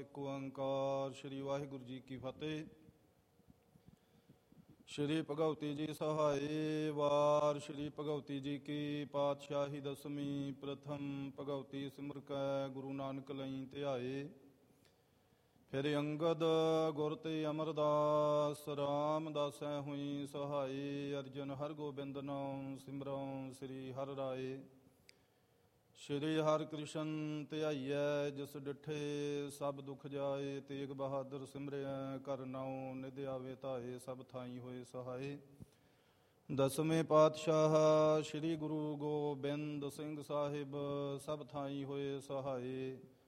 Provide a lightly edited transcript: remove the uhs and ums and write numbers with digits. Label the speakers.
Speaker 1: ਇੱਕ ਓੰਕਾਰ ਸ੍ਰੀ ਵਾਹਿਗੁਰੂ ਜੀ ਕੀ ਫਤਿਹ। ਸ਼੍ਰੀ ਭਗਵਤੀ ਜੀ ਸਹਾਏ। ਵਾਰ ਸ਼੍ਰੀ ਭਗਵਤੀ ਜੀ ਕੀ ਪਾਤਸ਼ਾਹੀ ਦਸਵੀਂ। ਪ੍ਰਥਮ ਭਗਵਤੀ ਸਿਮਰ ਕੈ ਗੁਰੂ ਨਾਨਕ ਲਈ ਧਿਆਏ। ਫਿਰ ਅੰਗਦ ਗੁਰ ਤੇ ਅਮਰਦਾਸ ਰਾਮਦਾਸੈ ਹੋਈ ਸਹਾਈ। ਅਰਜਨ ਹਰਗੋਬਿੰਦ ਨਾਮ ਸਿਮਰਉ ਸ੍ਰੀ ਹਰਿ ਰਾਏ। ਸ਼੍ਰੀ ਹਰਿ ਕ੍ਰਿਸ਼ਨ ਧਿਆਈਐ ਜਿਸ ਡਿਠੇ ਸਭ ਦੁਖ ਜਾਏ। ਤੇਗ ਬਹਾਦਰ ਸਿਮਰਿਐ ਕਰ ਨਾਉ ਨਿਧ ਆਵੇ ਧਾਏ। ਸਭ ਥਾਈ ਹੋਏ ਸਹਾਏ। ਦਸਵੇਂ ਪਾਤਸ਼ਾਹ ਸ਼੍ਰੀ ਗੁਰੂ ਗੋਬਿੰਦ ਸਿੰਘ ਸਾਹਿਬ ਸਭ ਥਾਈ ਹੋਏ ਸਹਾਏ।